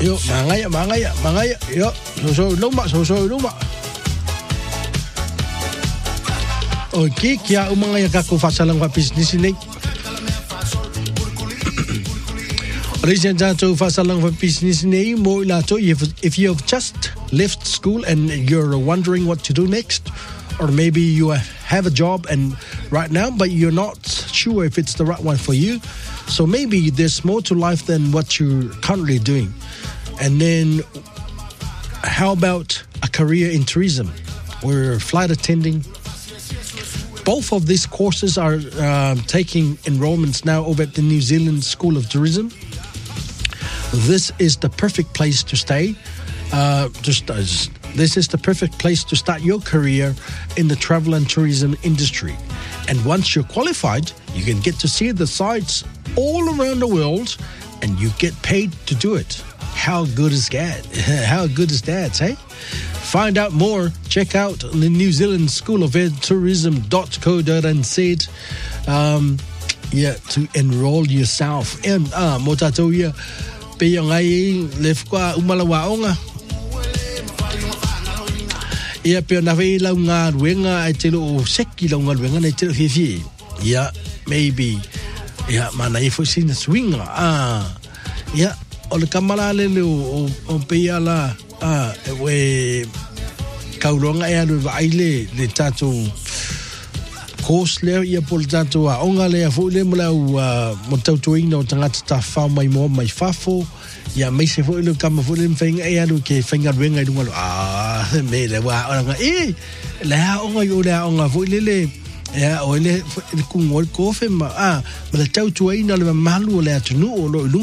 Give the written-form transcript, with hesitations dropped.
Yo, mangaya. Yo, so luma. Okay, kia umangaya kako fasalang wa business ni. Ladies and gentlemen, fasalang wa business ni mo ilato if you have just left school and you're wondering what to do next, or maybe you have a job and right now but you're not sure if it's the right one for you. So maybe there's more to life than what you're currently doing. And then how about a career in tourism or flight attending? Both of these courses are taking enrollments now over at the New Zealand School of Tourism. This is the perfect place to stay. This is the perfect place to start your career in the travel and tourism industry. And once you're qualified, you can get to see the sights all around the world and you get paid to do it. How good is that? How good is that, hey? Find out more. Check out the New Zealand School of Tourism.co.nz to enroll yourself. And mo tatou ia pe ngai lef kwa umalawaonga. Ia pe na ve la nga wenga e te lo seki la nga wenga ne te fifi. Yeah, maybe. Yeah, mana if we see the swinga. Yeah, o le kamala le o pe ala we kaulonga e alu vaile le tatu course le ia pol tatu a onga le fu le mula mo tatu ina o tangata ta fa mai mo mai fafo ia mai se fu le kama fu le mfenga e alu ke fenga wenga i dunga me le wa onga la onga yo la onga fu le ya o le kungol kofe ma le tatu ina le malu le atunu o lo